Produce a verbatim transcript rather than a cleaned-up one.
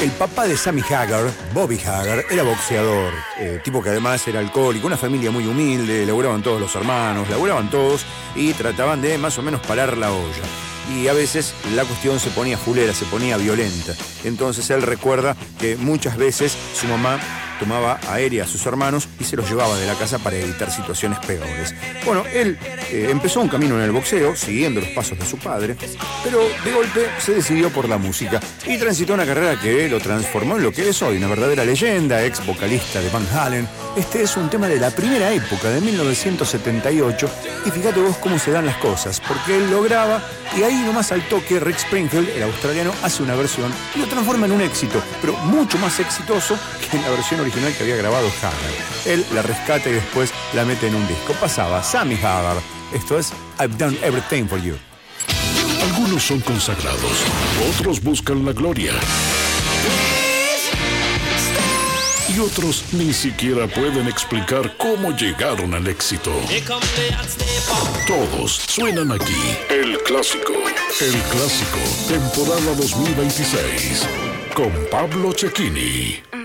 El papá de Sammy Hagar, Bobby Hagar, era boxeador, eh, tipo que además era alcohólico, una familia muy humilde, laburaban todos los hermanos, laburaban todos y trataban de más o menos parar la olla. Y a veces la cuestión se ponía fulera, se ponía violenta. Entonces él recuerda que muchas veces su mamá tomaba aérea a sus hermanos y se los llevaba de la casa para evitar situaciones peores. Bueno, él eh, empezó un camino en el boxeo, siguiendo los pasos de su padre, pero de golpe se decidió por la música y transitó una carrera que lo transformó en lo que es hoy, una verdadera leyenda, ex vocalista de Van Halen. Este es un tema de la primera época, de mil novecientos setenta y ocho, y fíjate vos cómo se dan las cosas, porque él lo graba y ahí nomás al toque Rick Springfield, el australiano, hace una versión y lo transforma en un éxito, pero mucho más exitoso que en la versión original que había grabado Hagar. Él la rescata y después la mete en un disco. Pasaba Sammy Hagar. Esto es I've Done Everything For You. Algunos son consagrados, otros buscan la gloria. Y otros ni siquiera pueden explicar cómo llegaron al éxito. Todos suenan aquí. El Clásico. El Clásico, temporada dos mil veintiséis. Con Pablo Cecchini.